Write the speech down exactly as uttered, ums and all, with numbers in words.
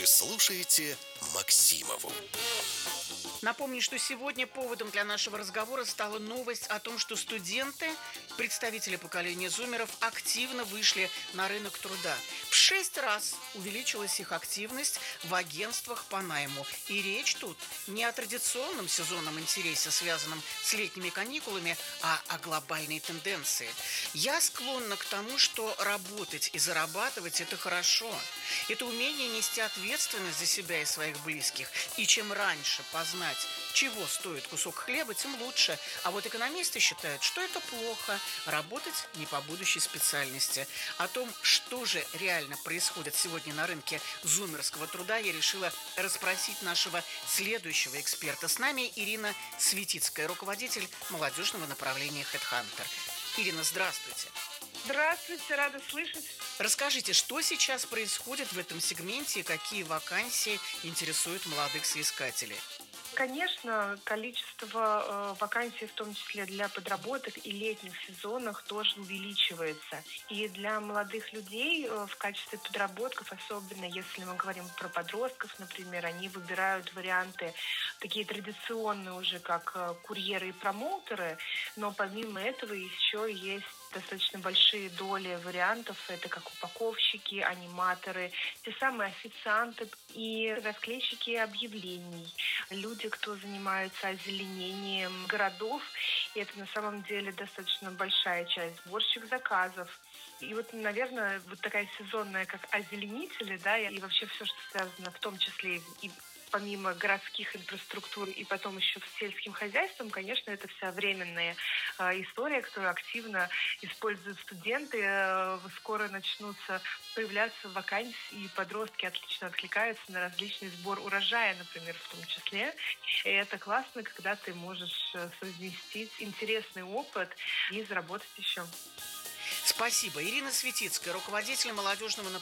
Вы слушаете Максимову. Напомню, что сегодня поводом для нашего разговора стала новость о том, что студенты, представители поколения зумеров, активно вышли на рынок труда. В шесть раз увеличилась их активность в агентствах по найму. И речь тут не о традиционном сезонном интересе, связанном с летними каникулами, а о глобальной тенденции. Я склонна к тому, что работать и зарабатывать – это хорошо. Это умение нести ответственность за себя и своих близких. И чем раньше познать, чего стоит кусок хлеба, тем лучше. А вот экономисты считают, что это плохо – работать не по будущей специальности. О том, что же реально происходит сегодня на рынке зумерского труда, я решила расспросить нашего следующего эксперта. С нами Ирина Светицкая, руководитель молодежного направления HeadHunter. Ирина, здравствуйте. Здравствуйте, рада слышать. Расскажите, что сейчас происходит в этом сегменте и какие вакансии интересуют молодых соискателей? Конечно, количество э, вакансий, в том числе для подработок и летних сезонах, тоже увеличивается. И для молодых людей э, в качестве подработков, особенно если мы говорим про подростков, например, они выбирают варианты такие традиционные уже, как э, курьеры и промоутеры, но помимо этого еще есть достаточно большие доли вариантов. Это как упаковщики, аниматоры, те самые официанты и расклейщики объявлений. Люди, кто занимается озеленением городов. И это на самом деле достаточно большая часть. Сборщик заказов. И вот, наверное, вот такая сезонная, как озеленители, да, и вообще все, что связано в том числе и помимо городских инфраструктур и потом еще с сельским хозяйством, конечно, это вся временная э, история, которую активно используют студенты. Э, скоро начнутся появляться вакансии, и подростки отлично откликаются на различный сбор урожая, например, в том числе. И это классно, когда ты можешь совместить интересный опыт и заработать еще. Спасибо. Ирина Светицкая, руководитель молодежного направления